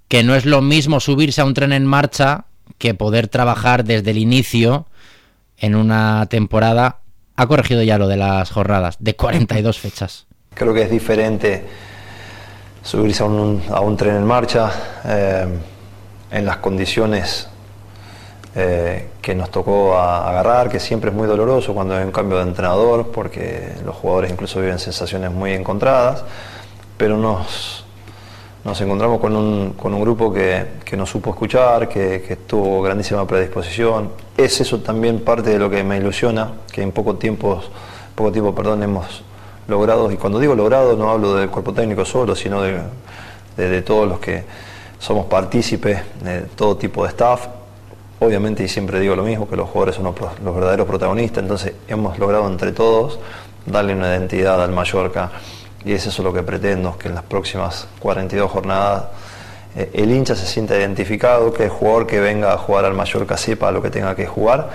que no es lo mismo subirse a un tren en marcha que poder trabajar desde el inicio en una temporada. Ha corregido ya lo de las jornadas, de 42 fechas. Creo que es diferente subirse a un tren en marcha en las condiciones que nos tocó agarrar, que siempre es muy doloroso cuando hay un cambio de entrenador, porque los jugadores incluso viven sensaciones muy encontradas, pero nos encontramos con un grupo que nos supo escuchar, que tuvo grandísima predisposición. Es eso también parte de lo que me ilusiona, que en poco tiempo hemos logrado, y cuando digo logrado no hablo del cuerpo técnico solo, sino de todos los que somos partícipes, de todo tipo de staff. Obviamente, y siempre digo lo mismo, que los jugadores son los verdaderos protagonistas, entonces hemos logrado entre todos darle una identidad al Mallorca, y es eso lo que pretendo, que en las próximas 42 jornadas el hincha se sienta identificado, que el jugador que venga a jugar al Mallorca sepa lo que tenga que jugar.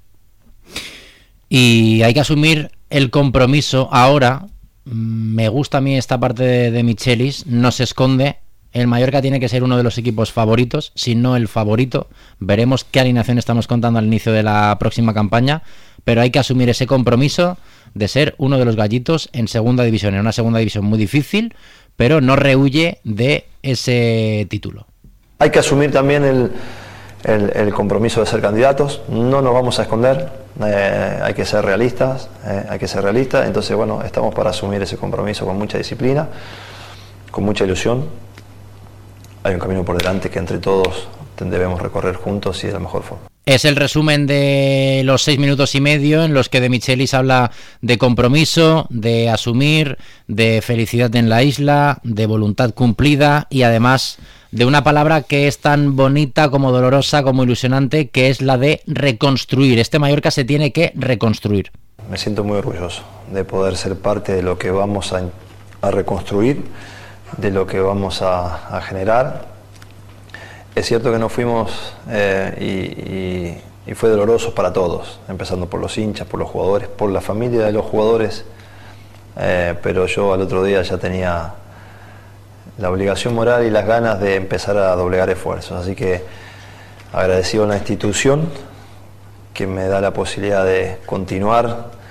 Y hay que asumir el compromiso ahora. Me gusta a mí esta parte de Michelis, no se esconde. El Mallorca tiene que ser uno de los equipos favoritos, si no el favorito. Veremos qué alineación estamos contando al inicio de la próxima campaña, pero hay que asumir ese compromiso de ser uno de los gallitos en segunda división, en una segunda división muy difícil, pero no rehuye de ese título. Hay que asumir también el compromiso de ser candidatos, no nos vamos a esconder, hay que ser realistas, entonces bueno, estamos para asumir ese compromiso con mucha disciplina, con mucha ilusión. Hay un camino por delante que entre todos debemos recorrer juntos y de la mejor forma. Es el resumen de los 6 minutos y medio en los que De Michelis habla de compromiso, de asumir, de felicidad en la isla, de voluntad cumplida y además de una palabra que es tan bonita como dolorosa como ilusionante, que es la de reconstruir. Este Mallorca se tiene que reconstruir. Me siento muy orgulloso de poder ser parte de lo que vamos a reconstruir, de lo que vamos a generar. Es cierto que no fuimos y fue doloroso para todos, empezando por los hinchas, por los jugadores, por la familia de los jugadores, pero yo al otro día ya tenía la obligación moral y las ganas de empezar a doblegar esfuerzos, así que agradecido a la institución que me da la posibilidad de continuar.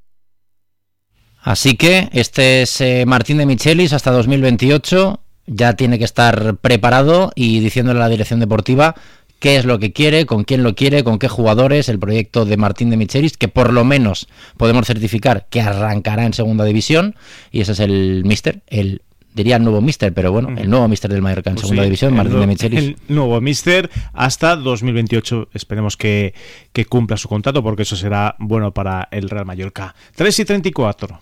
Así que este es Martín De Michelis hasta 2028, ya tiene que estar preparado y diciéndole a la dirección deportiva qué es lo que quiere, con quién lo quiere, con qué jugadores, el proyecto de Martín De Michelis, que por lo menos podemos certificar que arrancará en segunda división, y ese es el míster, diría el nuevo míster, pero bueno, el nuevo míster del Mallorca en segunda división, Martín De Michelis. El nuevo míster hasta 2028, esperemos que cumpla su contrato, porque eso será bueno para el Real Mallorca. 3:34.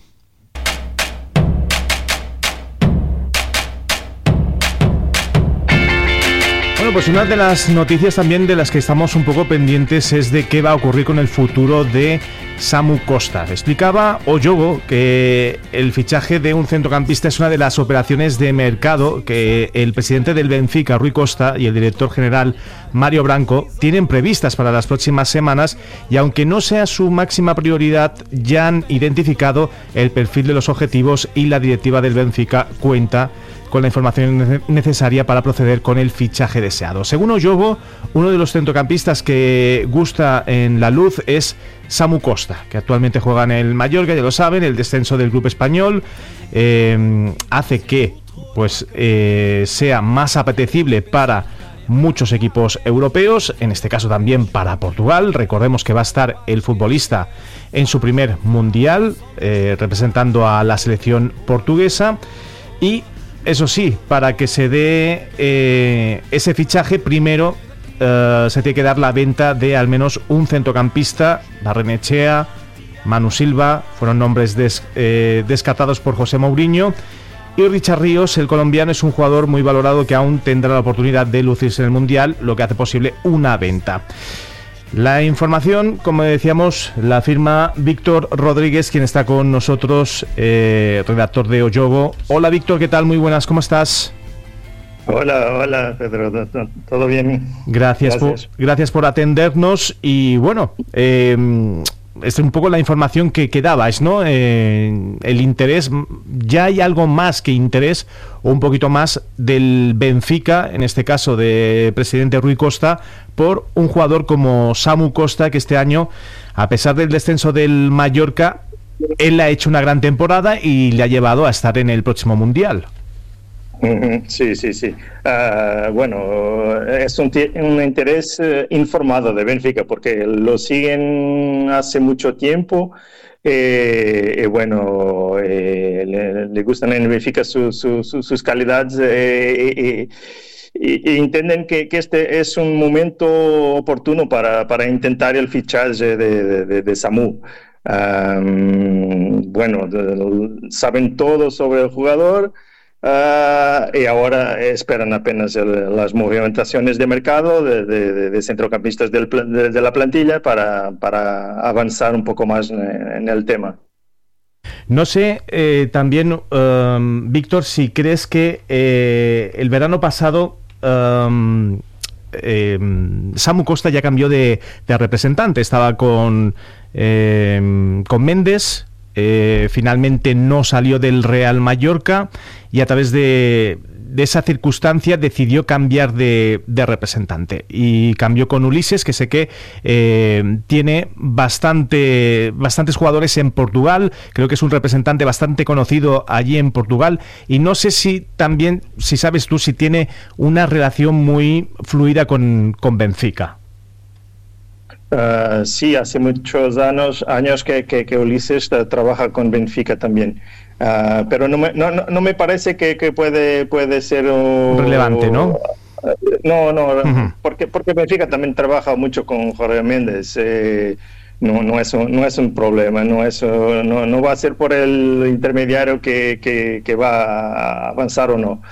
Bueno, pues una de las noticias también de las que estamos un poco pendientes es de qué va a ocurrir con el futuro de Samu Costa. Explicaba Oyogo que el fichaje de un centrocampista es una de las operaciones de mercado que el presidente del Benfica, Rui Costa, y el director general, Mario Branco, tienen previstas para las próximas semanas, y aunque no sea su máxima prioridad, ya han identificado el perfil de los objetivos y la directiva del Benfica cuenta con la información necesaria para proceder con el fichaje deseado. Según Oyogo, uno de los centrocampistas que gusta en la luz es Samu Costa, que actualmente juega en el Mallorca, ya lo saben, el descenso del club español hace que sea más apetecible para muchos equipos europeos, en este caso también para Portugal. Recordemos que va a estar el futbolista en su primer mundial, representando a la selección portuguesa, y eso sí, para que se dé ese fichaje, primero se tiene que dar la venta de al menos un centrocampista. Barrenechea, Manu Silva fueron nombres descartados por José Mourinho, y Richard Ríos, el colombiano, es un jugador muy valorado que aún tendrá la oportunidad de lucirse en el Mundial, lo que hace posible una venta. La información, como decíamos, la firma Víctor Rodríguez, quien está con nosotros, redactor de Oyogo. Hola Víctor, ¿qué tal? Muy buenas, ¿cómo estás? Hola Pedro, ¿todo bien? Gracias por atendernos. Y bueno, es un poco la información que dabais, ¿no? El interés, ya hay algo más que interés, o un poquito más, del Benfica, en este caso de presidente Rui Costa, por un jugador como Samu Costa, que este año, a pesar del descenso del Mallorca, él ha hecho una gran temporada y le ha llevado a estar en el próximo Mundial. Sí. Bueno, es un interés informado de Benfica porque lo siguen hace mucho tiempo. Bueno, le gustan en Benfica sus calidades y entienden que este es un momento oportuno para intentar el fichaje de Samu. Bueno, saben todo sobre el jugador. Y ahora esperan apenas las movimentaciones de mercado de centrocampistas de la plantilla para avanzar un poco más en el tema. No sé, también, Víctor, si crees que el verano pasado Samu Costa ya cambió de representante. Estaba con Méndez. Finalmente no salió del Real Mallorca y a través de esa circunstancia decidió cambiar de representante y cambió con Ulises, que sé que tiene bastantes jugadores en Portugal. Creo que es un representante bastante conocido allí en Portugal y no sé si también, si sabes tú, si tiene una relación muy fluida con Benfica. Sí, hace muchos años que Ulises trabaja con Benfica también, pero no me parece que puede ser relevante, ¿no? No, porque Benfica también trabaja mucho con Jorge Méndez. No es un problema, no va a ser por el intermediario que va a avanzar o no.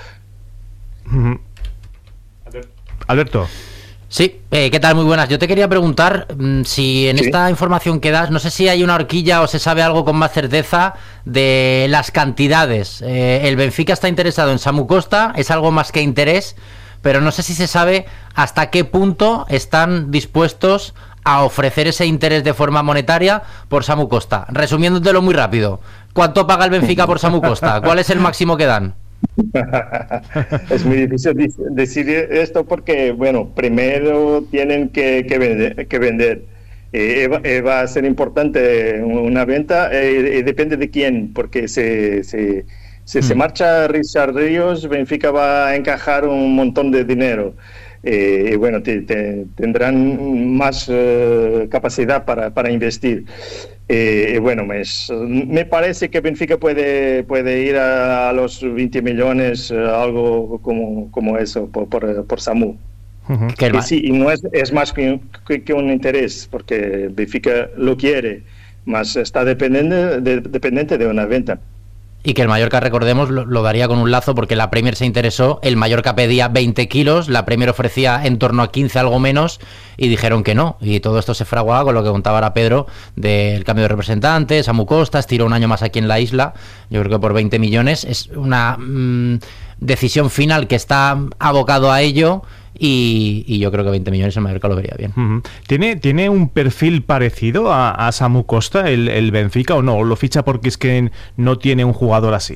Alberto. Sí, ¿qué tal? Muy buenas. Yo te quería preguntar si en esta información que das, no sé si hay una horquilla o se sabe algo con más certeza de las cantidades. El Benfica está interesado en Samu Costa, es algo más que interés, pero no sé si se sabe hasta qué punto están dispuestos a ofrecer ese interés de forma monetaria por Samu Costa. Resumiéndotelo muy rápido, ¿cuánto paga el Benfica por Samu Costa? ¿Cuál es el máximo que dan? Es muy difícil decir esto porque, bueno, primero tienen que vender. Va a ser importante una venta, depende de quién, porque se marcha Richard Ríos, Benfica va a encajar un montón de dinero. Bueno, tendrán más capacidad para investir. Bueno, me parece que Benfica puede ir a los 20 millones, algo como eso, por Samu. Y sí, y no es más que un interés, porque Benfica lo quiere, más está dependiente de una venta. Y que el Mallorca, recordemos, lo daría con un lazo porque la Premier se interesó, el Mallorca pedía 20 kilos, la Premier ofrecía en torno a 15, algo menos, y dijeron que no. Y todo esto se fraguaba con lo que contaba ahora Pedro del cambio de representantes, Samu Costa, estiró un año más aquí en la isla, yo creo que por 20 millones. Es una decisión final que está abocado a ello. Y yo creo que 20 millones el Mallorca lo vería bien. ¿Tiene un perfil parecido a Samu Costa el Benfica o no? ¿O lo ficha porque es que no tiene un jugador así?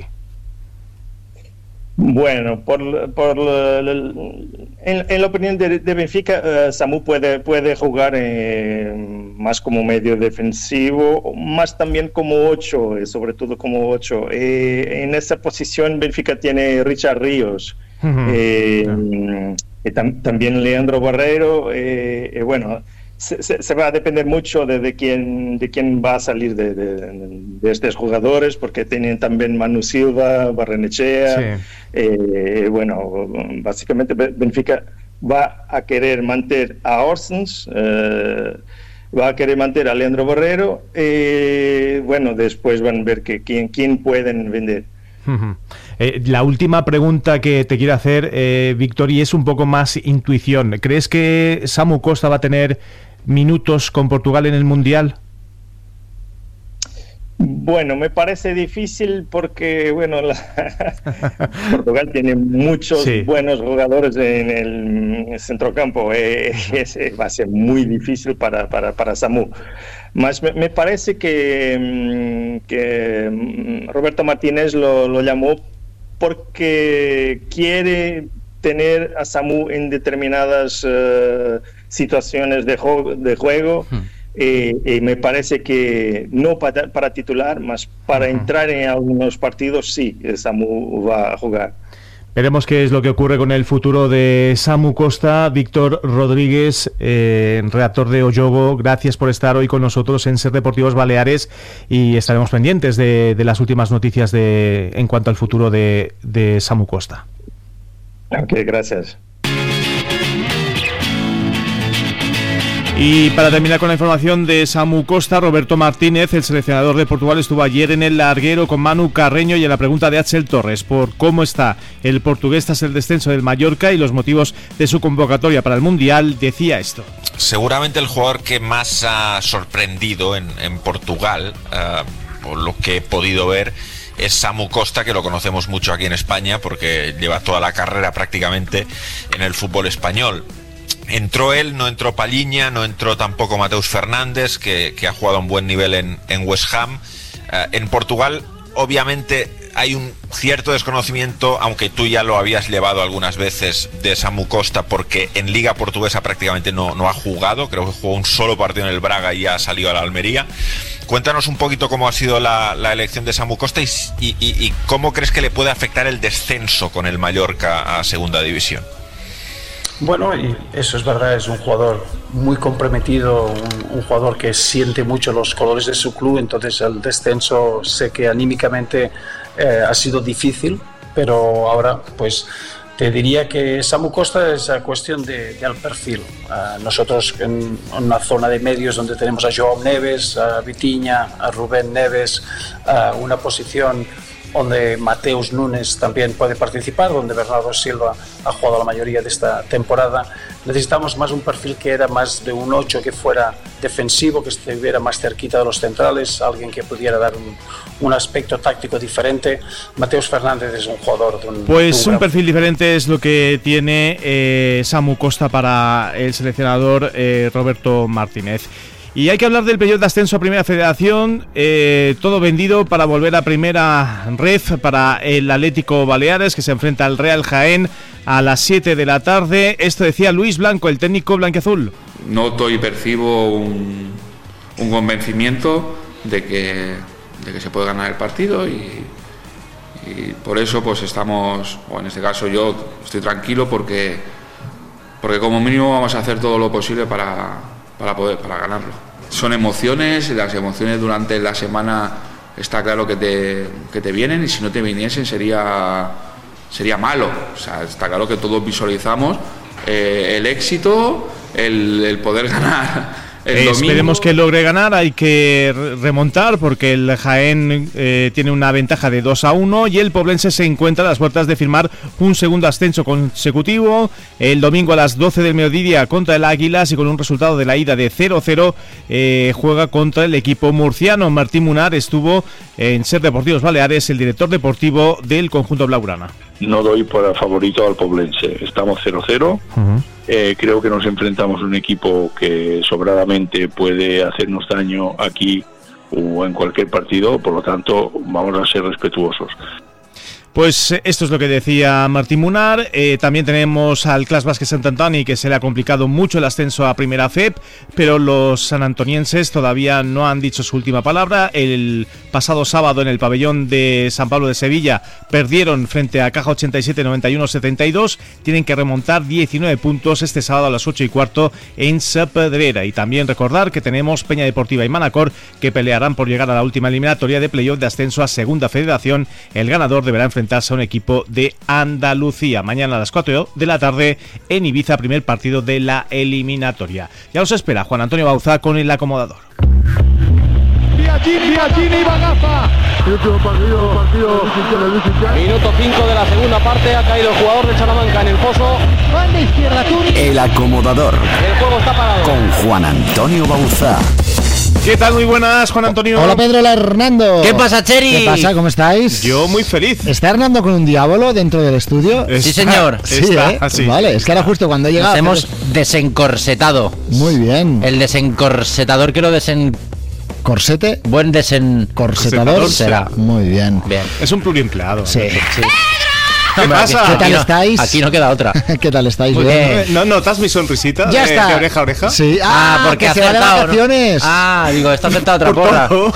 Bueno, en la opinión de Benfica, Samu puede jugar más como medio defensivo, más también como 8, sobre todo como 8. En esa posición Benfica tiene Richard Ríos. También Leandro Barreiro. Bueno, se va a depender mucho de quién va a salir de estos jugadores, porque tienen también Manu Silva, Barrenechea. Bueno, básicamente Benfica va a querer mantener a Orsens, va a querer mantener a Leandro Barreiro. Bueno, después van a ver quién pueden vender. La última pregunta que te quiero hacer, Víctor, y es un poco más intuición. ¿Crees que Samu Costa va a tener minutos con Portugal en el Mundial? Bueno, me parece difícil porque, bueno, Portugal tiene muchos buenos jugadores en el centrocampo. Va a ser muy difícil para Samu. Mas me parece que Roberto Martínez lo llamó porque quiere tener a Samu en determinadas situaciones de juego. Y me parece que no para titular, más para entrar en algunos partidos, sí, Samu va a jugar. Veremos qué es lo que ocurre con el futuro de Samu Costa. Víctor Rodríguez, redactor de Oyogo, gracias por estar hoy con nosotros en Ser Deportivos Baleares y estaremos pendientes de las últimas noticias en cuanto al futuro de Samu Costa. Ok, gracias. Y para terminar con la información de Samu Costa, Roberto Martínez, el seleccionador de Portugal, estuvo ayer en el larguero con Manu Carreño y en la pregunta de Axel Torres por cómo está el portugués tras el descenso del Mallorca y los motivos de su convocatoria para el Mundial, decía esto. Seguramente el jugador que más ha sorprendido en Portugal, por lo que he podido ver, es Samu Costa, que lo conocemos mucho aquí en España porque lleva toda la carrera prácticamente en el fútbol español. Entró él, no entró Palhinha, no entró tampoco Mateus Fernández, que ha jugado a un buen nivel en West Ham. En Portugal, obviamente, hay un cierto desconocimiento, aunque tú ya lo habías llevado algunas veces, de Samu Costa, porque en Liga Portuguesa prácticamente no ha jugado. Creo que jugó un solo partido en el Braga y ya ha salido a la Almería. Cuéntanos un poquito cómo ha sido la elección de Samu Costa y cómo crees que le puede afectar el descenso con el Mallorca a Segunda División. Bueno, y eso es verdad, es un jugador muy comprometido, un jugador que siente mucho los colores de su club, entonces el descenso sé que anímicamente ha sido difícil, pero ahora pues te diría que Samu Costa es cuestión del perfil. Nosotros en una zona de medios donde tenemos a João Neves, a Vitinha, a Rubén Neves, una posición donde Mateus Nunes también puede participar, donde Bernardo Silva ha jugado la mayoría de esta temporada. Necesitamos más un perfil que era más de un 8, que fuera defensivo, que estuviera más cerquita de los centrales, alguien que pudiera dar un aspecto táctico diferente. Mateus Fernández es un jugador de un perfil diferente es lo que tiene Samu Costa para el seleccionador Roberto Martínez. Y hay que hablar del periodo de ascenso a Primera Federación, todo vendido para volver a Primera Red para el Atlético Baleares, que se enfrenta al Real Jaén a las 7 de la tarde. Esto decía Luis Blanco, el técnico blanquiazul. Noto y percibo un convencimiento de que se puede ganar el partido y por eso pues estamos, o en este caso yo estoy tranquilo porque como mínimo vamos a hacer todo lo posible para ganarlo. Son emociones, las emociones durante la semana está claro que te vienen, y si no te viniesen sería malo. O sea, está claro que todos visualizamos el éxito, el poder ganar el domingo. Esperemos que logre ganar, hay que remontar porque el Jaén tiene una ventaja de 2-1 y el poblense se encuentra a las puertas de firmar un segundo ascenso consecutivo. El domingo a las 12 del mediodía contra el Águilas, y con un resultado de la ida de 0-0 juega contra el equipo murciano. Martín Munar estuvo en Ser Deportivos Baleares, el director deportivo del conjunto blaugrana. No doy por favorito al poblense, estamos 0-0. Creo que nos enfrentamos a un equipo que sobradamente puede hacernos daño aquí o en cualquier partido, por lo tanto vamos a ser respetuosos. Pues esto es lo que decía Martín Munar. También tenemos al Clas Basket Sant Antoni, que se le ha complicado mucho el ascenso a Primera FEP, pero los sanantonienses todavía no han dicho su última palabra. El pasado sábado en el pabellón de San Pablo de Sevilla perdieron frente a Caja 87 91-72. Tienen que remontar 19 puntos este sábado a las 8:15 en Sa Pedrera. Y también recordar que tenemos Peña Deportiva y Manacor, que pelearán por llegar a la última eliminatoria de playoff de ascenso a Segunda Federación. El ganador deberá enfrentarse a un equipo de Andalucía. Mañana a las 4 de la tarde en Ibiza, primer partido de la eliminatoria. Ya os espera Juan Antonio Bauzá con el acomodador. Biagini, Bagaza. Minuto 5 de la segunda parte, ha caído el jugador de Salamanca en el foso. Banda izquierda, Turi. El acomodador. El juego está parado. Con Juan Antonio Bauzá. ¿Qué tal? Muy buenas, Juan Antonio. Hola Pedro, hola Hernando. ¿Qué pasa, Cheri? ¿Qué pasa? ¿Cómo estáis? Yo muy feliz. ¿Está Hernando con un diablo dentro del estudio? Sí, señor. Sí, así. Vale, es que ahora justo cuando llega... Nos hemos desencorsetado. Muy bien. El desencorsetador que lo ¿Corsete? Buen ¿Corsetador? será. Muy bien. Bien. Es un pluriempleado. Sí. ¿Qué Hombre, pasa? ¿Qué tal estáis? Aquí no queda otra. ¿Qué tal estáis? Muy bien. ¿No notas mi sonrisita? Ya está. De oreja a oreja. Sí. Porque que se va de acertado, ¿no? vacaciones. Digo, está acertado otra Por porra. todo.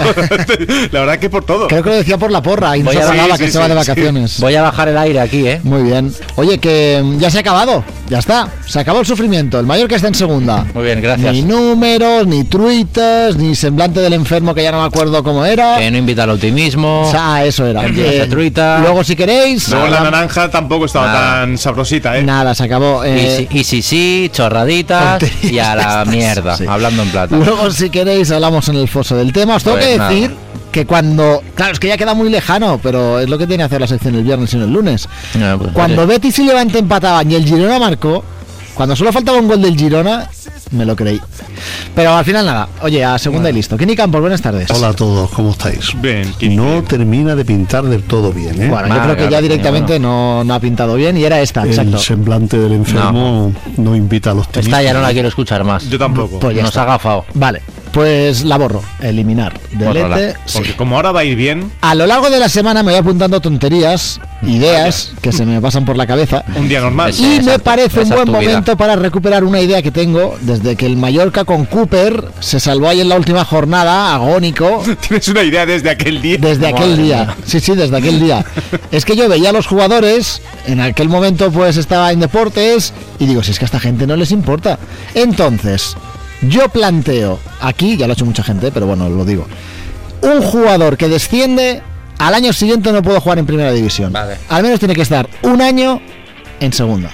La verdad que por todo. Creo que lo decía por la porra y no Voy se a- acordaba sí, que sí, se va de sí, vacaciones. Voy a bajar el aire aquí, ¿eh? Muy bien. Oye, que ya se ha acabado. Ya está. Se acabó el sufrimiento. El Mallorca está en segunda. Muy bien, gracias. Ni números, ni truitas, ni semblante del enfermo que ya no me acuerdo cómo era. Que no invita al optimismo. Eso era. Empieza truita. Luego, si queréis. Luego la naranja tampoco estaba Nada. tan sabrosita, ¿eh? Nada, se acabó. Y sí, chorraditas tonterías y a la estas, mierda, sí. hablando en plata. Luego, si queréis, hablamos en el foso del tema. Os tengo Pues que nada. decir que cuando... Claro, es que ya queda muy lejano, pero es lo que tiene que hacer la sección el viernes y no el lunes. No, pues, Cuando oye, Betis y Levante empataban y el Girona marcó, cuando solo faltaba un gol del Girona, me lo creí. Pero al final nada. Oye, a segunda y listo. Kenny Campos, buenas tardes. Hola a todos, ¿cómo estáis? Bien. No termina de pintar del todo bien, ¿eh? Bueno, yo Vale, creo que ya vale, directamente no ha pintado bien y era esta, exacto. El semblante del enfermo no invita a los esta ya no la quiero escuchar más. Yo tampoco. Pues ya Nos está. ha gafado. Vale, pues la borro. Eliminar. Bórrala, Delete. sí. Porque como ahora va a ir bien, A lo largo de la semana me voy apuntando tonterías, ideas que se me pasan por la cabeza. un día normal. Sí, Y me exacto. parece un Esa es buen tu vida. momento para recuperar una idea que tengo desde que el Mallorca con Cooper se salvó ahí en la última jornada, agónico, Tienes una idea desde aquel día. desde aquel Madre día. mía. Sí, desde aquel día. Es que yo veía a los jugadores, en aquel momento pues estaba en deportes, y digo, si es que a esta gente no les importa. Entonces, yo planteo, aquí, ya lo ha hecho mucha gente, pero bueno, lo digo, un jugador que desciende, al año siguiente no puede jugar en primera división. Vale. Al menos tiene que estar un año en segunda.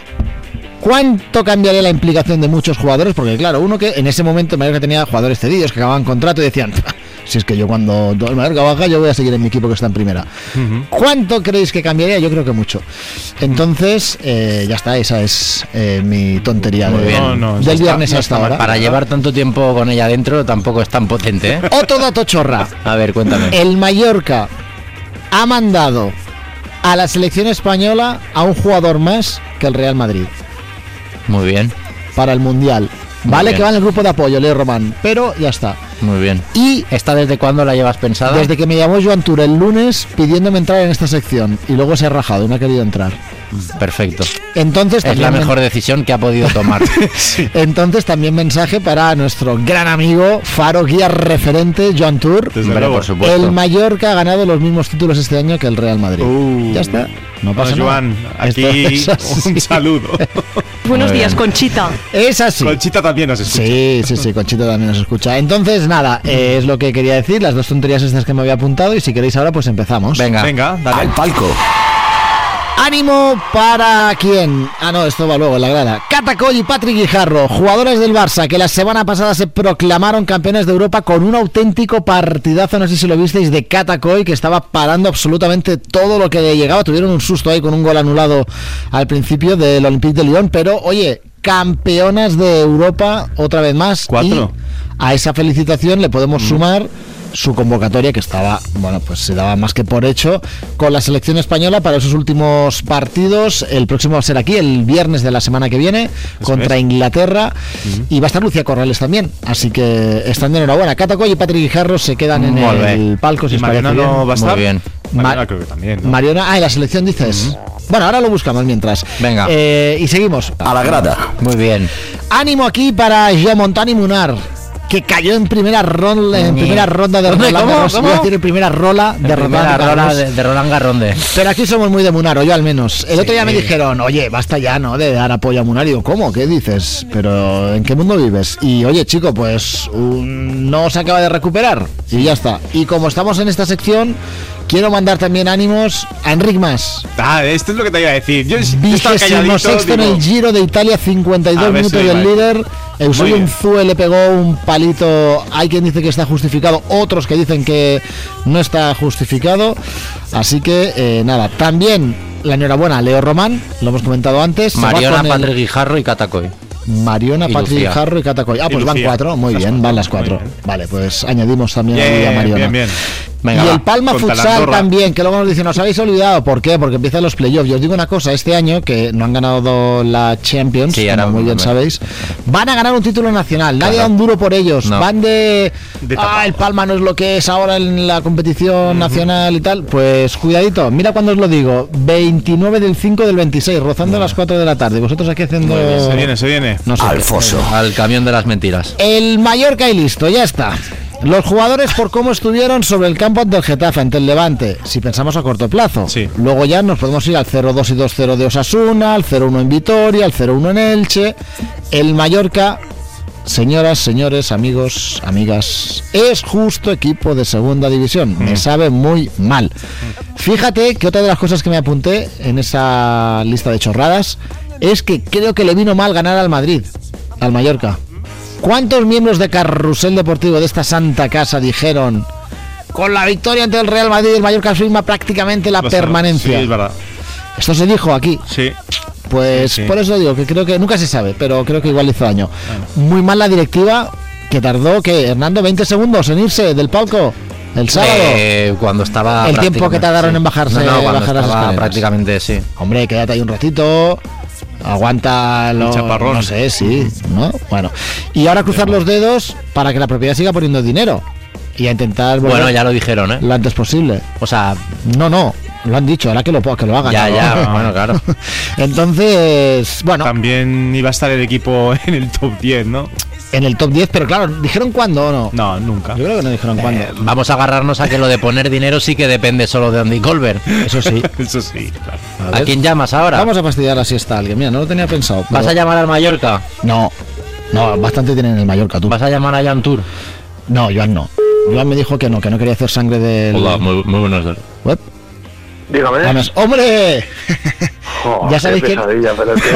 ¿Cuánto cambiaría la implicación de muchos jugadores? Porque claro, uno que en ese momento Mallorca tenía jugadores cedidos que acababan contrato y decían, si es que yo cuando el Mallorca baja yo voy a seguir en mi equipo que está en primera. ¿Cuánto creéis que cambiaría? Yo creo que mucho. Entonces, ya está, esa es mi tontería Muy bien. del viernes no hasta está mal. ahora. Para llevar tanto tiempo con ella dentro tampoco es tan potente, ¿eh? Otro dato chorra. A ver, cuéntame. El Mallorca ha mandado a la selección española a un jugador más que el Real Madrid Muy bien, para el Mundial. Muy Vale bien. que va en el grupo de apoyo, Leo Román, pero ya está. muy bien. Y ¿Esta desde cuándo la llevas pensada? desde que me llamó Joan Tour el lunes pidiéndome entrar en esta sección y luego se ha rajado y no ha querido entrar. Perfecto. Entonces Es la también mejor decisión que ha podido tomar. entonces también mensaje para nuestro gran amigo, faro guía referente, Joan Tour. Desde Hombre, luego. por supuesto. El Mallorca ha ganado los mismos títulos este año que el Real Madrid. Ya está. No pasa Bueno, nada. Joan, Esto aquí es así. un saludo. Buenos Muy días, bien. Conchita. Es así. Conchita también nos escucha. Sí, Conchita también nos escucha. Entonces, nada, es lo que quería decir, las dos tonterías estas que me había apuntado y si queréis ahora pues empezamos. Venga. Venga, dale. Al palco. Ánimo para quién. No, esto va luego en la grada. Cata Coll y Patrick Guijarro, jugadores del Barça que la semana pasada se proclamaron campeones de Europa con un auténtico partidazo, no sé si lo visteis, de Cata Coll, que estaba parando absolutamente todo lo que le llegaba. Tuvieron un susto ahí con un gol anulado al principio del Olympique de Lyon, pero oye, campeonas de Europa otra vez más. 4. Y a esa felicitación le podemos sumar su convocatoria, que estaba, bueno, pues se daba más que por hecho con la selección española para esos últimos partidos. El próximo va a ser aquí, el viernes de la semana que viene, contra Inglaterra, y va a estar Lucía Corrales también, así que están de enhorabuena. Cata Coll y Patrick Guijarro se quedan en Molt el bé. palco, si ¿Y os parece Mariona bien. no va a estar? Muy bien. Mariona creo que también, ¿no? Mariona, en la selección dices. Bueno, ahora lo buscamos mientras. Venga. Y seguimos. A la grada. Muy bien. Ánimo aquí para Jean Montani Munar, que cayó en primera ronda, de ¿Cómo? Roland Garros. ¿Cómo? Iba a decir en primera rola de Primera Roland rola Garros. de Roland Garronde. Pero aquí somos muy de Munar, o yo al menos. El otro día me Sí. dijeron, oye, basta ya, ¿no?, de dar apoyo a Munar. Y digo, ¿cómo? ¿Qué dices? ¿Pero en qué mundo vives? Y oye, chico, pues no se acaba de recuperar. Y ya está. Y como estamos en esta sección, quiero mandar también ánimos a Enric Mas. Esto es lo que te iba a decir. Yo estaba 26º en el Giro de Italia, 52 A ver minutos si del va. líder. Eusebio Muy bien. Unzue le pegó un palito. Hay quien dice que está justificado, otros que dicen que no está justificado. Así que nada, también la enhorabuena a Leo Román, lo hemos comentado antes. se va Mariona, con el- Patrick Guijarro y Cata Coll. Mariona, Y Patrick Lucía. Guijarro y Cata Coll. Ah, Y pues van Lucía. 4, muy Las bien, cuatro, van las muy 4. bien. Vale, pues añadimos también a Bien, Mariona. bien. Venga, Y va. el Palma Contra la Futsal Andorra. también, que luego nos dicen, os habéis olvidado. ¿Por qué? Porque empiezan los playoffs. Y os digo una cosa, este año, que no han ganado la Champions, Sí, ahora como muy bien sabéis, van a ganar un título nacional. Nadie da un duro por ellos. No. Van de tapado. el Palma no es lo que es ahora en la competición nacional y tal. Pues cuidadito, mira cuando os lo digo, 29 del 5 del 26, rozando a las 4 de la tarde. Vosotros aquí haciendo... Se viene. No sé qué. Alfoso. Al camión de las mentiras. El Mallorca y listo, ya está. Los jugadores por cómo estuvieron sobre el campo ante el Getafe, ante el Levante, si pensamos a corto plazo. Sí. Luego ya nos podemos ir al 0-2 y 2-0 de Osasuna, al 0-1 en Vitoria, al 0-1 en Elche. El Mallorca, señoras, señores, amigos, amigas, es justo equipo de segunda división. Me sabe muy mal. Fíjate que otra de las cosas que me apunté en esa lista de chorradas es que creo que le vino mal ganar al Madrid, al Mallorca. ¿Cuántos miembros de Carrusel Deportivo de esta santa casa dijeron con la victoria ante el Real Madrid el Mallorca firma prácticamente la permanencia? Sí, es verdad. Esto se dijo aquí. Sí. Pues Sí. por eso digo que creo que nunca se sabe, pero creo que igual hizo daño. Muy mal la directiva, que tardó, que Hernando, 20 segundos en irse del palco el sábado. Cuando estaba... El tiempo que prácticamente, tardaron sí. en bajarse, No, cuando bajar las estaba escaleras. prácticamente, sí. Hombre, quédate ahí un ratito. Aguanta El chaparrón. no sé, sí, ¿no? Bueno, y ahora cruzar los dedos para que la propiedad siga poniendo dinero y a intentar volver Bueno, ya lo dijeron, ¿eh? lo antes posible. O sea, No, lo han dicho, ahora que lo hagan. ya, ¿no? ya, bueno, claro. Entonces, bueno, También iba a estar el equipo en el top 10, ¿no? en el top 10, pero claro, ¿dijeron cuándo o no? No, nunca. Yo creo que no dijeron cuándo. Vamos a agarrarnos a que lo de poner dinero sí que depende solo de Andy Colbert. Eso sí. Eso sí, claro. A ¿A ver. quién llamas ahora? Vamos a fastidiar la siesta a alguien. Mira, no lo tenía pensado. ¿Vas pero- a llamar al Mallorca? No, bastante tienen en el Mallorca, tú. ¿Vas a llamar a Jan Tour? No, Joan no. Joan me dijo que no quería hacer sangre del... muy buenos días. Web. Dígame. Además, ¡hombre! Oh, Ya sabéis qué que- pesadilla, pero es que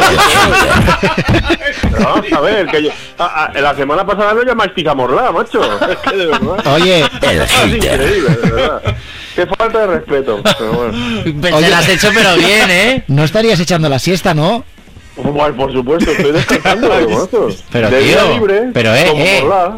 no, a ver, que yo, la semana pasada no llamasteis a Morlá, macho. Es que de verdad. Oye, Es increíble, de verdad. Qué falta de respeto. Pero bueno. Se la has hecho pero bien, ¿eh? no estarías echando la siesta, ¿no? Bueno, por supuesto, estoy descansando, macho. Pero De día tío, libre, pero como Morlá.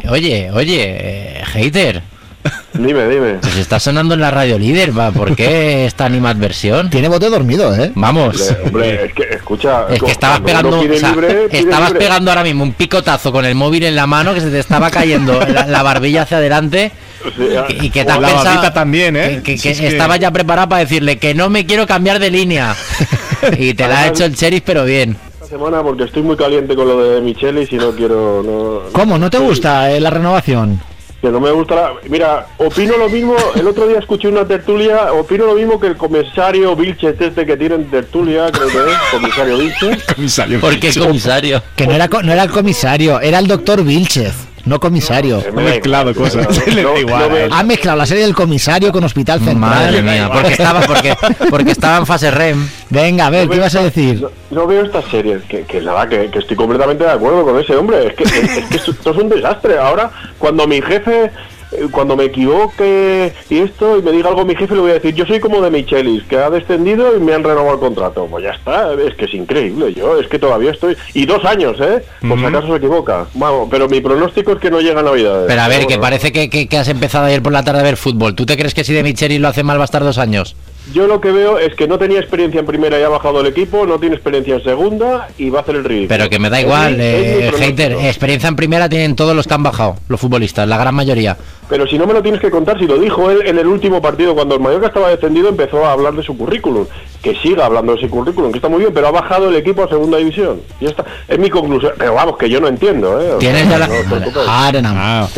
oye, hater, Dime. pues está sonando en la radio líder, va, ¿por qué esta animadversión? Tiene bote dormido, ¿eh? Vamos. Hombre, es que, escucha. Es que estabas cuando pegando, uno pide o sea, libre, pide estabas libre. pegando ahora mismo un picotazo con el móvil en la mano que se te estaba cayendo la barbilla hacia adelante Sí, y que te has la pensado barbita también, ¿eh? que Si es que- estabas ya preparado para decirle que no me quiero cambiar de línea y te la ha hecho el sheriff pero bien. Esta semana porque estoy muy caliente con lo de Michelis y no quiero. No, ¿Cómo? ¿No te gusta la renovación? Que no me gusta Mira, opino lo mismo. El otro día escuché una tertulia. Opino lo mismo que el comisario Vilches este que tiene en tertulia. Creo que es comisario Vilches. Comisario. ¿Por qué comisario? Que no era el comisario, era el doctor Vilchez, no comisario. Me He da mezclado igual, cosas. no, Le da no, igual, no me- Ha mezclado la serie del comisario con Hospital Central. Madre mía, porque estaba en fase REM. Venga, a ver, no ¿qué veo ibas a esta- decir? No veo estas series. Que nada, que estoy completamente de acuerdo con ese hombre. Es que esto es un desastre. Ahora, cuando mi jefe. Cuando me equivoque y esto y me diga algo mi jefe, le voy a decir, yo soy como de Michelis, que ha descendido y me han renovado el contrato. Pues ya está, es que es increíble, es que todavía estoy... Y 2 años, por si acaso se equivoca. Vamos, pero mi pronóstico es que no llega a Navidades. Pero a ver, que bueno, parece que has empezado ayer por la tarde a ver fútbol. ¿Tú te crees que si de Michelis lo hace mal va a estar 2 años? Yo lo que veo es que no tenía experiencia en primera y ha bajado el equipo, no tiene experiencia en segunda y va a hacer el ridículo. Pero que me da Es igual, mi pronóstico. hater. Experiencia en primera tienen todos los que han bajado, los futbolistas, la gran mayoría. Pero si no me lo tienes que contar, si lo dijo él en el último partido, cuando el Mallorca estaba descendido, empezó a hablar de su currículum. Que siga hablando de ese currículum, que está muy bien, pero ha bajado el equipo a segunda división. Y esta es mi conclusión. Pero vamos, que yo no entiendo, O Tienes sea, ya la... no os preocupéis. Ahora no.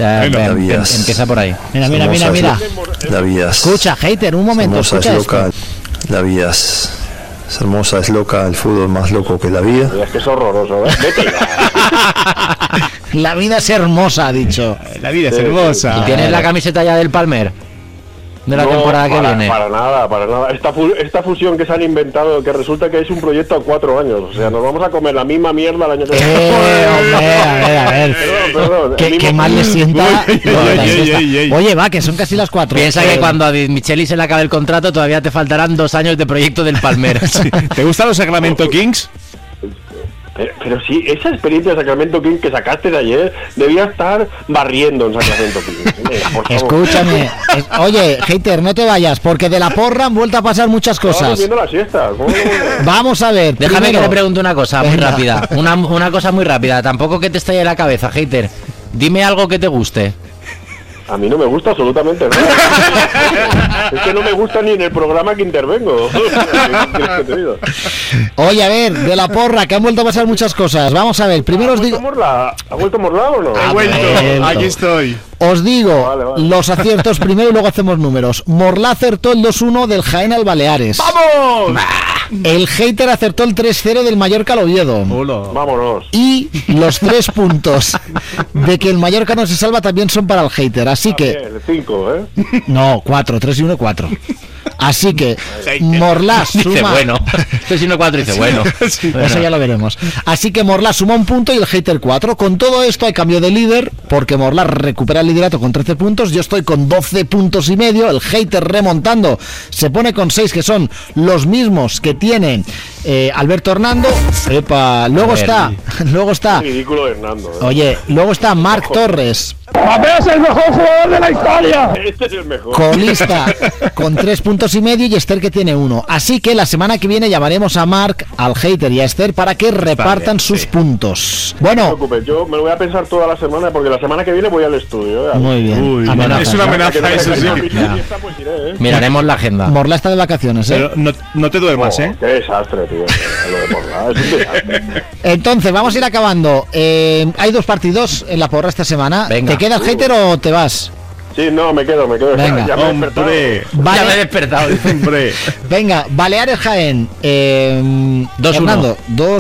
Empieza por ahí. Mira. La vida es Escucha, hater, un momento, hermosa, es escucha loca. esto. La vida es hermosa, es loca. El fútbol más loco que la vida. Es que es horroroso, Vete ya. La vida es hermosa, ha dicho. La vida es hermosa. ¿Y tienes la camiseta ya del Palmer? De la No, temporada que viene. Para nada. Esta fusión que se han inventado, que resulta que es un proyecto a 4 años. O sea, nos vamos a comer la misma mierda el año que viene. Hombre, a ver. Perdón. Qué mal le sienta. Ey. Oye, va, que son casi las 4. Piensa que cuando a Michelis se le acabe el contrato todavía te faltarán 2 años de proyecto del Palmer. ¿Te gustan los Sacramento Kings? Pero sí, esa experiencia de Sacramento Kings que sacaste de ayer debía estar barriendo en Sacramento Kings. Escúchame, oye, hater, no te vayas, porque de la porra han vuelto a pasar muchas cosas. Viendo la siesta. Vamos a ver. Déjame primero, que le pregunte una cosa muy rápida. Una cosa muy rápida. Tampoco que te estalle la cabeza, hater. Dime algo que te guste. A mí no me gusta absolutamente nada. Es que no me gusta ni en el programa que intervengo. Oye, a ver, de la porra, que han vuelto a pasar muchas cosas. Vamos a ver, primero os digo... ¿Ha vuelto Morla o no? Ha vuelto, aquí estoy. Os digo Vale. los aciertos primero y luego hacemos números. Morla acertó el 2-1 del Jaén al Baleares. ¡Vamos! El hater acertó el 3-0 del Mallorca al Oviedo. Hola. Vámonos. Y los 3 puntos de que el Mallorca no se salva también son para el hater. Así que... El 5, ¿eh? No, 4, 3 y 1, 4. Así que Morla suma... Dice bueno. 3 y 1, 4 dice bueno. Eso ya lo veremos. Así que Morla suma un punto y el hater 4. Con todo esto hay cambio de líder, porque Morla recupera el liderato con 13 puntos. Yo estoy con 12 puntos y medio. El hater remontando se pone con 6, que son los mismos que tiene Alberto Hernando. Epa, luego está. Ridículo de Hernando. Oye, luego está Marc Torres. ¡Papeo es el mejor jugador de la historia! Este es el mejor. Colista con 3 puntos y medio y Esther que tiene 1. Así que la semana que viene llamaremos a Marc, al hater y a Esther para que repartan sus puntos. No Bueno, te preocupes, yo me lo voy a pensar toda la semana porque la semana que viene voy al estudio. muy bien. Uy, Amenaza. es una amenaza, eso sí. Pues iré, ¿eh? Miraremos la agenda. Morla está de vacaciones, ¿eh? Pero no te duermas, ¿eh? Qué desastre, tío. Lo de Morla, es un desastre. Entonces, vamos a ir acabando. Hay 2 partidos en la porra esta semana. Venga. ¿Te queda el hater o te vas? Sí, no, me quedo. Venga. Ya me he despertado. Hombre, Vale. Ya me he despertado. hombre. Venga, Baleares Jaén. 2-1. Fernando,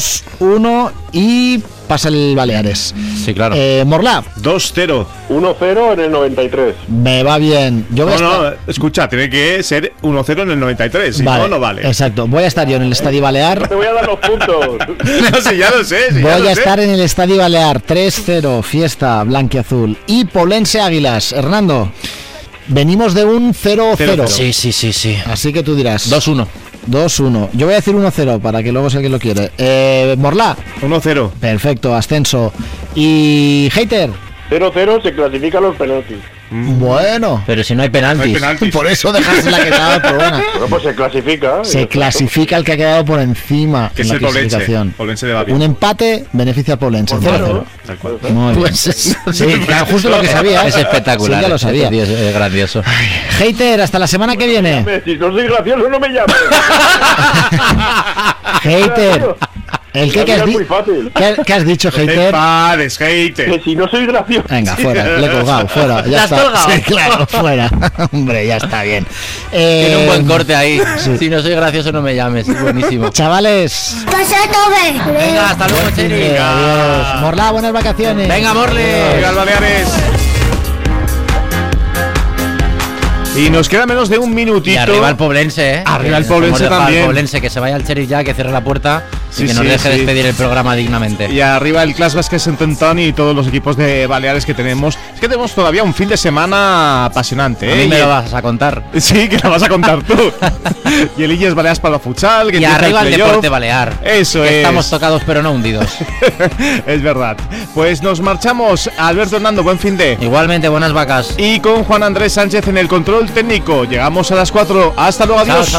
2-1 y pasa el Baleares. Sí, claro. Morla, 2-0. 1-0 en el 93. me va bien. Yo voy a estar... escucha, tiene que ser 1-0 en el 93, si no vale. Exacto, voy a estar yo en el Estadio Balear. Te voy a dar los puntos. No, sí, ya lo sé. Sí, ya Voy lo a sé. estar en el Estadio Balear 3-0, fiesta blanquiazul. Y Polense Águilas. Hernando, venimos de un 0-0. Sí. Así que tú dirás 2-1. 2-1. Yo voy a decir 1-0 para que luego sea quien lo quiere. Morla, 1-0. perfecto, ascenso. Y hater, 0-0 se clasifican los penaltis. bueno. Pero si no hay penaltis. Por eso dejarse la que quedaba por buena. Bueno, pues se clasifica. Se clasifica el que ha quedado por encima Que en es la el Poblense. clasificación. Poblense de va bien. Un empate beneficia al Poblense. Claro. 0-0. Tal cual. Muy bien. Pues Sí, claro, justo lo que sabía. Es espectacular. Sí, ya lo sabía. Este tío es grandioso. Hater, hasta la semana que viene. Si no soy gracioso, no me llames. Hater. ¿El qué has Es muy dicho? fácil. ¿Qué has dicho, No te hater? enfades, hater. Que si no soy gracioso. Venga, fuera, le he colgado, fuera. Ya ¿Le has está. colgado? Sí, claro, fuera. Hombre, ya está bien. Tiene un buen corte ahí. Si no soy gracioso, no me llames. Es buenísimo. Chavales. Venga, hasta luego, Cheri. Adiós. Morla, buenas vacaciones. Venga, Morle. Venga, al Baleares. Y nos queda menos de un minutito. Y arriba el Poblense, ¿eh? Arriba el Que Poblense hemos dejado al también. Poblense, que se vaya al Sheriff ya, que cierre la puerta Sí, y que nos sí, deje sí. despedir el programa dignamente. Y arriba el Clas Basket Sant Antoni y todos los equipos de Baleares que tenemos. Es que tenemos todavía un fin de semana apasionante, ¿eh? A mí me lo vas a contar. Sí, que lo vas a contar tú. Y el Illes Baleares para la futsal. Que Y empieza arriba el playoff. deporte balear. Eso que es. Estamos tocados pero no hundidos. Es verdad. Pues nos marchamos. Alberto Hernando, buen fin de. Igualmente, buenas vacas. Y con Juan Andrés Sánchez en el control técnico. Llegamos a las 4. Hasta luego, adiós. Chao,